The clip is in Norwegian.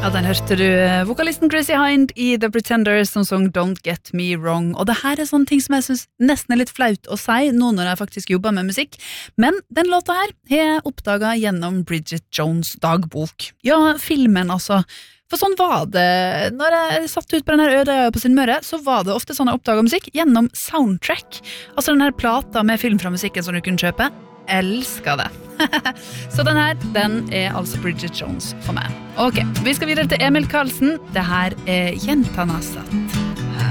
Ja, den hørte du vokalisten Chrissy Hind I The Pretenders som sang Don't Get Me Wrong. Og det her sånne ting som jeg synes nesten litt flaut å si nå når jeg faktisk jobber med musikk. Men den låta her har jeg oppdaget gjennom Bridget Jones' dagbok. Ja, filmen altså. For sånn var det, når jeg satt ut på denne øde på Sunnmøre, så var det ofte sånn jeg oppdaget musikk gjennom soundtrack. Altså den her plata med film fra musikken som du kunne kjøpe. Elsker det. Så den her, den altså Bridget Jones for meg. Ok, vi skal videre til Emil Karlsen. Det her Jentene satt.